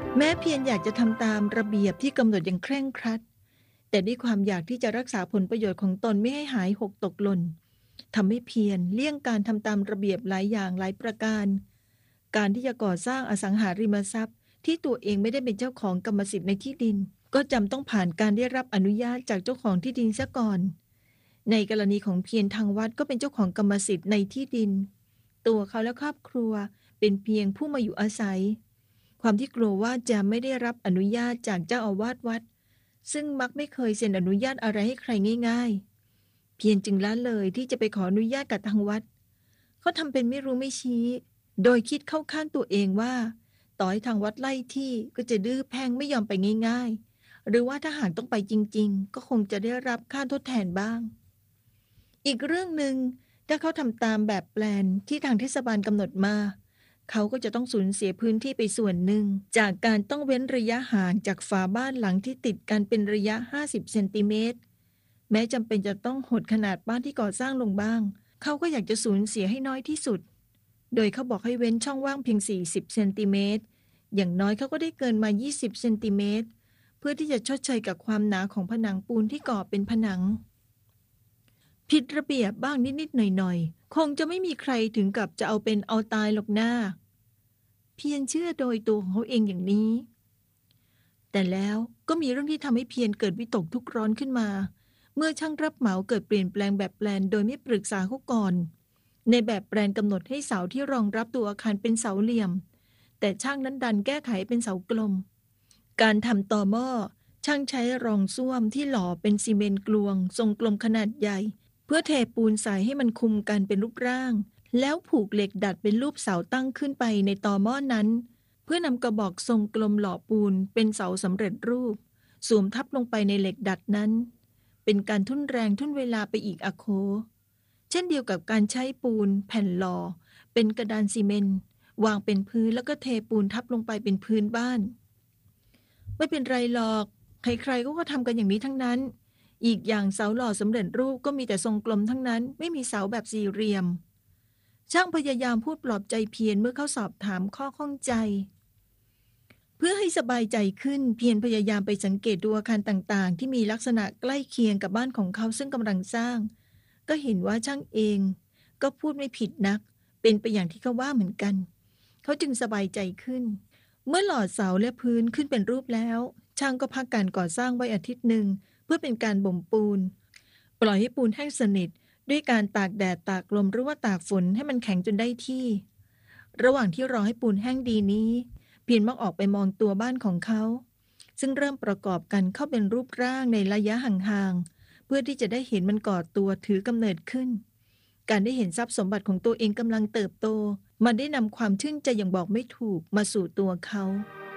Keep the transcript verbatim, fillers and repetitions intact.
แม้เพียรอยากจะทำตามระเบียบที่กำหนดอย่างเคร่งครัดแต่ด้วยความอยากที่จะรักษาผลประโยชน์ของตนไม่ให้หายหกตกหล่นทำให้เพียรเลี่ยงการทำตามระเบียบหลายอย่างหลายประการการที่จะก่อสร้างอสังหาริมทรัพย์ที่ตัวเองไม่ได้เป็นเจ้าของกรรมสิทธิ์ในที่ดินก็จำต้องผ่านการได้รับอนุญาตจากเจ้าของที่ดินซะก่อนในกรณีของเพียรทางวัดก็เป็นเจ้าของกรรมสิทธิ์ในที่ดินตัวเขาและครอบครัวเป็นเพียงผู้มาอยู่อาศัยความที่กลัวว่าจะไม่ได้รับอนุญาตจากเจ้าอาวาสวัดซึ่งมักไม่เคยเซ็นอนุญาตอะไรให้ใครง่ายๆเพียรจึงละเลยที่จะไปขออนุญาตกับทางวัดเขาทำเป็นไม่รู้ไม่ชี้โดยคิดเข้าข้างตัวเองว่าต่อให้ทางวัดไล่ที่ก็จะดื้อแพ่งไม่ยอมไปง่ายๆหรือว่าถ้าหากต้องไปจริงๆก็คงจะได้รับค่าทดแทนบ้างอีกเรื่องหนึ่งถ้าเขาทำตามแบบแปลนที่ทางเทศบาลกำหนดมาเขาก็จะต้องสูญเสียพื้นที่ไปส่วนหนึ่งจากการต้องเว้นระยะห่างจากฝาบ้านหลังที่ติดกันเป็นระยะห้าสิบเซนติเมตรแม้จำเป็นจะต้องหดขนาดบ้านที่ก่อสร้างลงบ้างเขาก็อยากจะสูญเสียให้น้อยที่สุดโดยเขาบอกให้เว้นช่องว่างเพียงสี่สิบเซนติเมตรอย่างน้อยเขาก็ได้เกินมายี่สิบเซนติเมตรเพื่อที่จะชดเชยกับความหนาของผนังปูนที่ก่อเป็นผนังผิดระเบียบบ้างนิดๆหน่อยๆคงจะไม่มีใครถึงกับจะเอาเป็นเอาตายหรอกหน้าเพียรเชื่อโดยตัวของเขาเองอย่างนี้แต่แล้วก็มีเรื่องที่ทำให้เพียรเกิดวิตกทุกข์ร้อนขึ้นมาเมื่อช่างรับเหมาเกิดเปลี่ยนแปลงแบบแปลนโดยไม่ปรึกษาเขาก่อนในแบบแปลนกำหนดให้เสาที่รองรับตัวอาคารเป็นเสาเหลี่ยมแต่ช่างนั้นดันแก้ไขเป็นเสากลมการทำต่อหม้อช่างใช้รองส้วมที่หล่อเป็นซีเมนต์กลวงทรงกลมขนาดใหญ่เพื่อเทปูนใส่ให้มันคุมกันเป็นรูปร่างแล้วผูกเหล็กดัดเป็นรูปเสาตั้งขึ้นไปในต่อหม้อนั้นเพื่อนำกระบอกทรงกลมหล่อปูนเป็นเสาสำเร็จรูปสวมทับลงไปในเหล็กดัดนั้นเป็นการทุ่นแรงทุ่นเวลาไปอีกอะโคเช่นเดียวกับการใช้ปูนแผ่นหล่อเป็นกระดานซีเมนต์วางเป็นพื้นแล้วก็เทปูนทับลงไปเป็นพื้นบ้านไม่เป็นไรหรอกใครๆก็ทำกันอย่างนี้ทั้งนั้นอีกอย่างเสาหล่อสำเร็จรูปก็มีแต่ทรงกลมทั้งนั้นไม่มีเสาแบบสี่เหลี่ยมช่างพยายามพูดปลอบใจเพียรเมื่อเขาสอบถามข้อข้องใจเพื่อให้สบายใจขึ้นเพียรพยายามไปสังเกตดูอาคารต่างๆที่มีลักษณะใกล้เคียงกับบ้านของเขาซึ่งกำลังสร้างก็เห็นว่าช่างเองก็พูดไม่ผิดนักเป็นไปอย่างที่เขาว่าเหมือนกันเขาจึงสบายใจขึ้นเมื่อหล่อเสาและพื้นขึ้นเป็นรูปแล้วช่างก็พักการก่อสร้างไว้อาทิตย์หนึ่งเพื่อเป็นการบ่มปูนปล่อยให้ปูนแห้งสนิทด้วยการตากแดดตากลมหรือว่าตากฝนให้มันแข็งจนได้ที่ระหว่างที่รอให้ปูนแห้งดีนี้เพียรมักออกไปมองตัวบ้านของเขาซึ่งเริ่มประกอบกันเข้าเป็นรูปร่างในระยะห่างๆเพื่อที่จะได้เห็นมันก่อตัวถือกำเนิดขึ้นการได้เห็นทรัพย์สมบัติของตัวเองกำลังเติบโตมันได้นำความชื่นใจอย่างบอกไม่ถูกมาสู่ตัวเขา